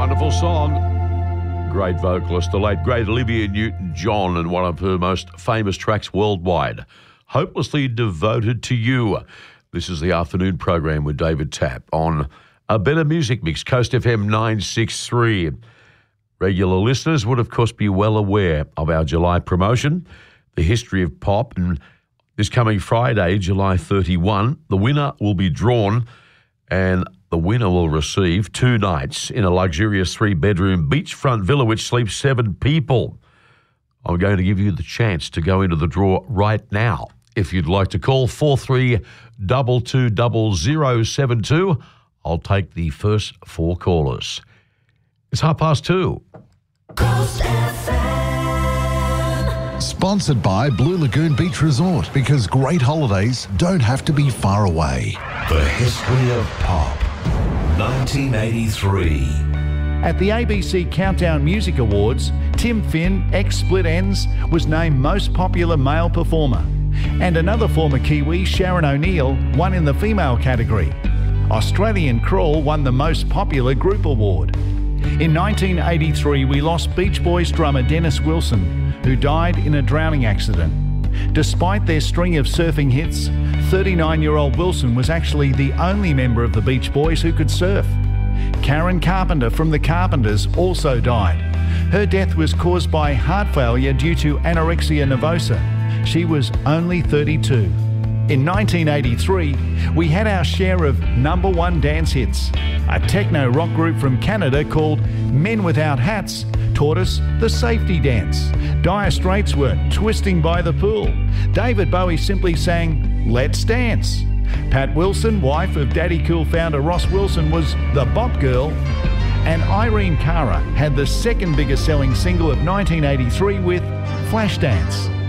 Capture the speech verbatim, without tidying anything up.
wonderful song. Great vocalist, the late great Olivia Newton-John, and one of her most famous tracks worldwide, Hopelessly Devoted to You. This is the afternoon program with David Tapp on A Better Music Mix, Coast F M nine sixty-three. Regular listeners would, of course, be well aware of our July promotion, the history of pop, and this coming Friday, July thirty-first, the winner will be drawn, and the winner will receive two nights in a luxurious three-bedroom beachfront villa which sleeps seven people. I'm going to give you the chance to go into the draw right now. If you'd like to call four three two two zero zero seven two, I'll take the first four callers. It's half past two. Coast F M. Sponsored by Blue Lagoon Beach Resort, because great holidays don't have to be far away. The history of pop. nineteen eighty-three. At the A B C Countdown Music Awards, Tim Finn, ex-Split Enz, was named Most Popular Male Performer. And another former Kiwi, Sharon O'Neill, won in the female category. Australian Crawl won the Most Popular Group Award. In nineteen eighty-three, we lost Beach Boys drummer Dennis Wilson, who died in a drowning accident. Despite their string of surfing hits, thirty-nine-year-old Wilson was actually the only member of the Beach Boys who could surf. Karen Carpenter from the Carpenters also died. Her death was caused by heart failure due to anorexia nervosa. She was only thirty-two. In nineteen eighty-three, we had our share of number one dance hits. A techno rock group from Canada called Men Without Hats taught us the safety dance. Dire Straits were Twisting by the Pool. David Bowie simply sang Let's Dance. Pat Wilson, wife of Daddy Cool founder Ross Wilson, was the Bop Girl. And Irene Cara had the second biggest selling single of nineteen eighty-three with Flashdance.